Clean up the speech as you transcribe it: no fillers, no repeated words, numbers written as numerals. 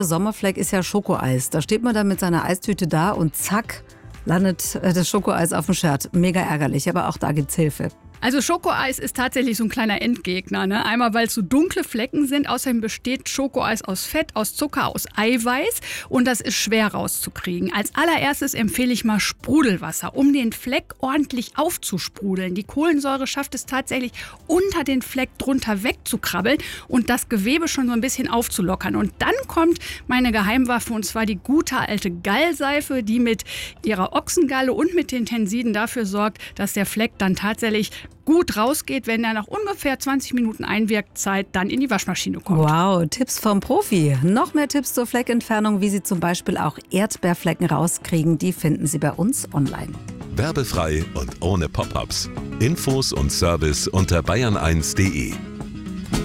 Sommerfleck ist ja Schokoeis. Da steht man dann mit seiner Eistüte da und zack, landet das Schokoeis auf dem Shirt. Mega ärgerlich, aber auch da gibt's Hilfe. Also Schokoeis ist tatsächlich so ein kleiner Endgegner, ne? Einmal, weil es so dunkle Flecken sind. Außerdem besteht Schokoeis aus Fett, aus Zucker, aus Eiweiß. Und das ist schwer rauszukriegen. Als allererstes empfehle ich mal Sprudelwasser, um den Fleck ordentlich aufzusprudeln. Die Kohlensäure schafft es tatsächlich, unter den Fleck drunter wegzukrabbeln und das Gewebe schon so ein bisschen aufzulockern. Und dann kommt meine Geheimwaffe, und zwar die gute alte Gallseife, die mit ihrer Ochsengalle und mit den Tensiden dafür sorgt, dass der Fleck dann tatsächlich gut rausgeht, wenn er nach ungefähr 20 Minuten Einwirkzeit dann in die Waschmaschine kommt. Wow, Tipps vom Profi. Noch mehr Tipps zur Fleckentfernung, wie Sie zum Beispiel auch Erdbeerflecken rauskriegen, die finden Sie bei uns online. Werbefrei und ohne Pop-ups. Infos und Service unter bayern1.de.